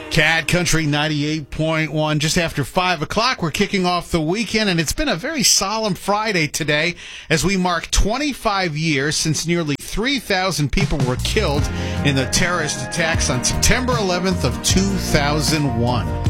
Cat Country 98.1, just after 5 o'clock. We're kicking off the weekend, and it's been a very solemn Friday today as we mark 25 years since nearly 3,000 people were killed in the terrorist attacks on September 11th of 2001.